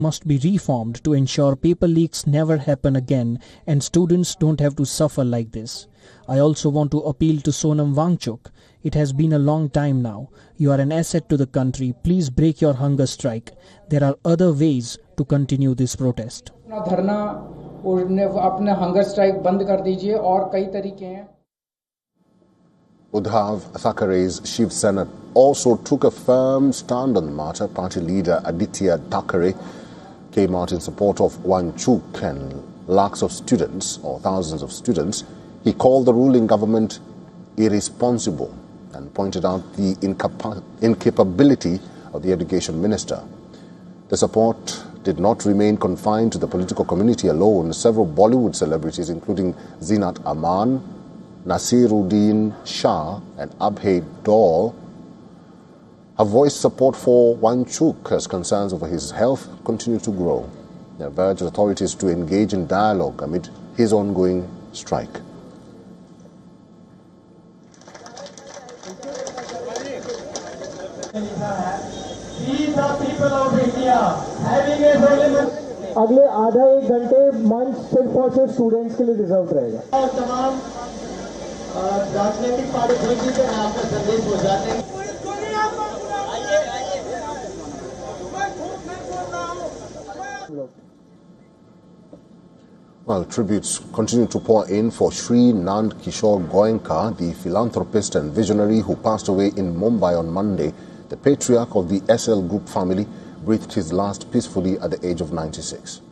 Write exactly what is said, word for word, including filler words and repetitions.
must be reformed to ensure paper leaks never happen again and students don't have to suffer like this. I also want to appeal to Sonam Wangchuk. It has been a long time now. You are an asset to the country. Please break your hunger strike. There are other ways to continue this protest. धरना अपने hunger strike बंद कर दीजिए और कई तरीके हैं. Uddhav Thackeray's Shiv Sena also took a firm stand on the matter. Party leader Aditya Thackeray came out in support of Wangchuk and lakhs of students, or thousands of students. He called the ruling government irresponsible and pointed out the incapa incapability of the education minister. The support did not remain confined to the political community alone. Several Bollywood celebrities, including Zinat Aman, Nasiruddin Shah and Abhay Dole, have voiced support for Wangchuk as concerns over his health continue to grow. They have urged authorities to engage in dialogue amid his ongoing strike. These are people of India having a role. अगले आधा एक घंटे मंच सिर्फ और सिर्फ students के लिए रिजर्व रहेगा और तमाम राजनीतिक पार्टी के नाम पर संदेश हो जाते हैं. Well, tributes continue to pour in for Sri Nand Kishore Goenka, the philanthropist and visionary who passed away in Mumbai on Monday. The patriarch of the S L Group family breathed his last peacefully at the age of ninety-six.